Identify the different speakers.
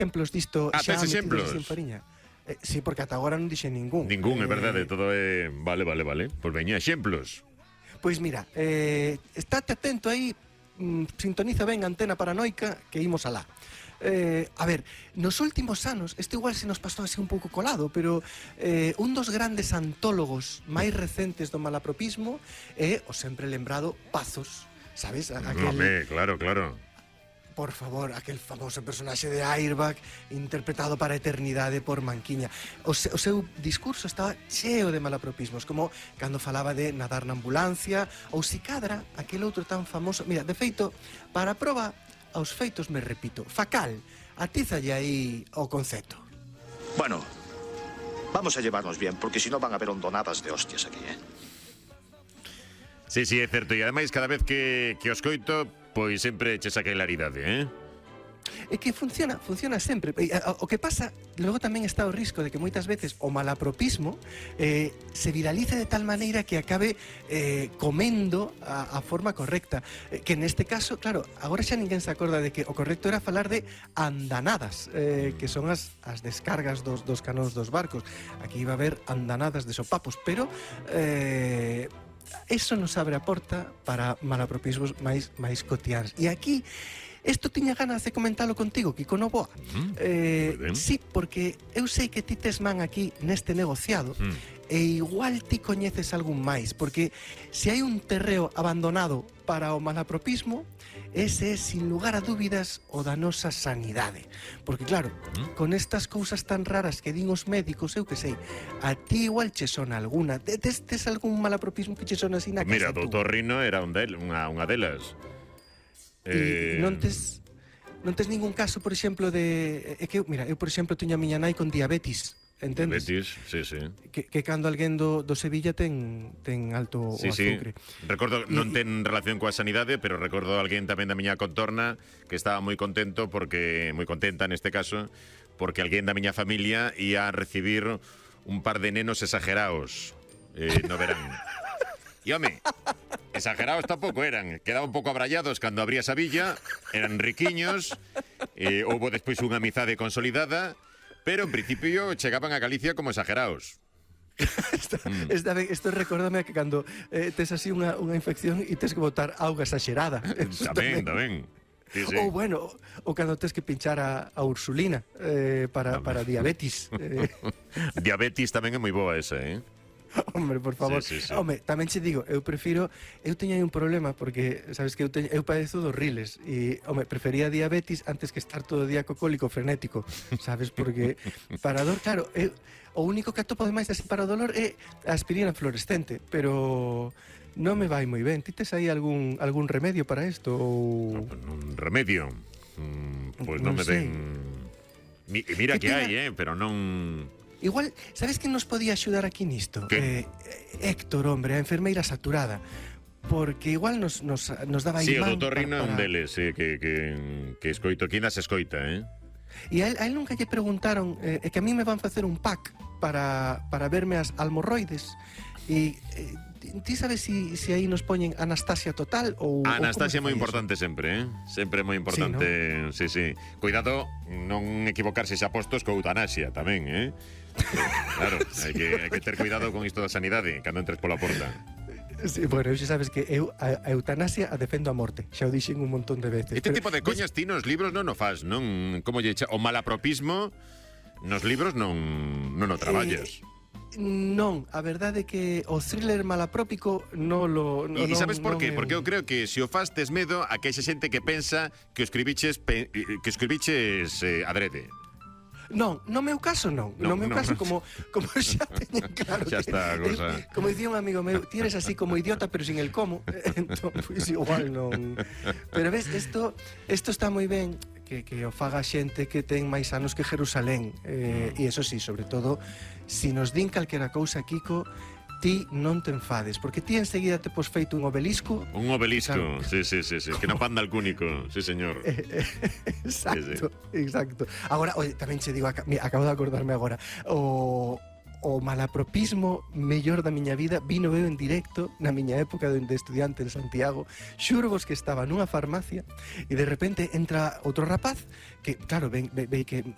Speaker 1: exemplos disto
Speaker 2: tes
Speaker 1: xa
Speaker 2: exemplos?
Speaker 1: metidos en fariña. Sí, porque ata agora non dixe ningún.
Speaker 2: Ningún, é verdade, todo é... Vale. Pois veña, exemplos.
Speaker 1: Pois mira, estate atento aí, sintoniza ben a antena paranoica que imos alá. A ver, nos últimos anos, este igual se nos pasou así un pouco colado, pero un dos grandes antólogos máis recentes do malapropismo é o sempre lembrado Pazos, sabes?
Speaker 2: Home, claro.
Speaker 1: Por favor, aquel famoso personaxe de Airbag interpretado para a eternidade por Manquiña. O seu discurso estaba cheo de malapropismos, como cando falaba de nadar na ambulancia, ou si cadra, aquel outro tan famoso... Mira, de feito, para a proba aos feitos me repito, Facal, atízalle aí o concepto.
Speaker 3: Bueno, vamos a llevarnos bien, porque si no van a haber hondonadas de hostias aquí,
Speaker 2: Sí, é certo, e ademais cada vez que os coito, pois sempre che saca hilaridade,
Speaker 1: É que funciona sempre. O que pasa, logo tamén está o risco de que moitas veces o malapropismo se viralice de tal maneira que acabe comendo a forma correcta. Que neste caso, claro, agora xa ninguén se acorda de que o correcto era falar de andanadas, que son as descargas dos canóns dos barcos. Aquí iba a haber andanadas de sopapos, pero... eso nos abre a porta para malapropismos máis cotiáns. E aquí, isto tiña ganas de comentalo contigo, Kiko Novoa. Sí, porque eu sei que ti tes man aquí neste negociado, e igual ti coñeces algún máis, porque se hai un terreo abandonado para o malapropismo, ese é, sin lugar a dúbidas, o da nosa sanidade. Porque, claro, con estas cousas tan raras que din os médicos, eu que sei, a ti igual che sona alguna. Tes algún malapropismo que che sona así na casa?
Speaker 2: Mira, do Torrino era unha delas.
Speaker 1: Non tes ningún caso, por exemplo, de... É que, mira, eu, por exemplo, teño a miña nai con diabetes, entendes?
Speaker 2: Diabetes, sí.
Speaker 1: Que cando alguén do Sevilla ten alto o azúcar.
Speaker 2: Recordo, non ten relación coa sanidade, pero recordo alguén tamén da miña contorna que estaba moi contenta neste caso, porque alguén da miña familia ia recibir un par de nenos exagerados no verán. E, home, exagerados tampouco eran. Quedaban un pouco abrallados cando abría esa villa, eran riquiños, houbo despois unha amizade consolidada, pero en principio chegaban a Galicia como exagerados.
Speaker 1: Isto recórdame que cando tes así unha infección e tes que botar auga exagerada.
Speaker 2: Tamén. Sí.
Speaker 1: Ou bueno, ou cando tes que pinchar a ursulina para diabetes.
Speaker 2: Diabetes tamén é moi boa esa,
Speaker 1: Hombre, por favor.
Speaker 2: Sí.
Speaker 1: Hombre, tamén che digo, eu teño aí un problema porque, sabes que eu padezo dos riles e, hombre, prefería diabetes antes que estar todo o día co cólico frenético, sabes, porque para dor, claro, o único que atopo demais así para o dolor é a aspirina fluorescente, pero non me vai moi ben. Ti tes aí algún remedio para isto ou...
Speaker 2: Un remedio? Pois non me
Speaker 1: sei.
Speaker 2: ven... Mira que hai, pero non...
Speaker 1: Igual, sabes que nos podía axudar aquí nisto? Héctor, hombre, a enfermeira saturada. Porque igual nos daba aí
Speaker 2: o
Speaker 1: man
Speaker 2: do Torrino
Speaker 1: para...
Speaker 2: un deles, que escoito, que ainda se escoita,
Speaker 1: E a él nunca lle preguntaron que a mí me van facer un pack para verme as almorroides. E ti sabes si aí nos poñen Anastasia total ou...
Speaker 2: Anastasia é moi importante sempre, sempre moi importante. Sí. Cuidado, non equivocarse xa postos co eutanasia tamén, Claro, hai que ter cuidado con isto da sanidade cando entres pola porta.
Speaker 1: Sí, bueno, xa sabes que eu a eutanasia a defendo a morte. Xa o dixen un montón de veces.
Speaker 2: Este tipo de coñas ti nos libros non o fas, non? Como lle echa o malapropismo nos libros non o traballas.
Speaker 1: Non, a verdade é que o thriller malaprópico non lo...
Speaker 2: E sabes por qué? Porque eu creo que se o fas tes medo a que hai xente que pensa que o escribiches adrede.
Speaker 1: Non, no meu caso non. No meu caso, como xa teñen claro
Speaker 2: xa está a cosa.
Speaker 1: Como dicía un amigo meu, ti eres así como idiota, pero sin el como. Entón, pois igual non. Pero ves, isto está moi ben que o faga xente que ten máis anos que Jerusalén. E eso sí, sobre todo, si nos din calquera cousa, Kiko, ti non te enfades, porque ti enseguida te pos feito un obelisco.
Speaker 2: Un obelisco, sí, que non panda al cúnico, sí, señor.
Speaker 1: Exacto. Agora, tamén che digo, acabo de acordarme agora, o malapropismo mellor da miña vida vino eu en directo na miña época de estudiante en Santiago. Xurvos que estaba nunha farmacia e de repente entra outro rapaz que, claro, ve que